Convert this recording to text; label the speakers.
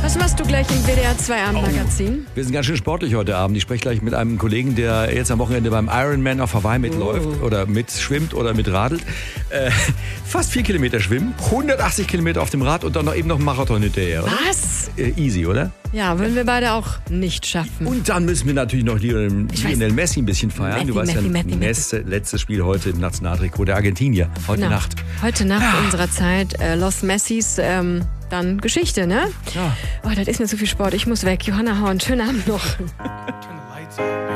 Speaker 1: Was machst du gleich im WDR 2 Abendmagazin?
Speaker 2: Wir sind ganz schön sportlich heute Abend. Ich spreche gleich mit einem Kollegen, der jetzt am Wochenende beim Ironman auf Hawaii mitläuft oder mitschwimmt oder mitradelt. Fast 4 Kilometer schwimmen, 180 Kilometer auf dem Rad und dann noch eben noch einen Marathon hinterher. Oder?
Speaker 1: Was?
Speaker 2: Easy, oder?
Speaker 1: Ja, würden wir beide auch nicht schaffen.
Speaker 2: Und dann müssen wir natürlich noch Lionel Messi ein bisschen feiern. Du weißt
Speaker 1: Messi.
Speaker 2: letztes Spiel heute im Nationaltrikot der Argentinier. Heute Nacht.
Speaker 1: Heute Nacht unserer Zeit. Los Messis, dann Geschichte, ne?
Speaker 2: Ja.
Speaker 1: Oh, das ist mir zu viel Sport. Ich muss weg. Johanna Horn, schönen Abend noch.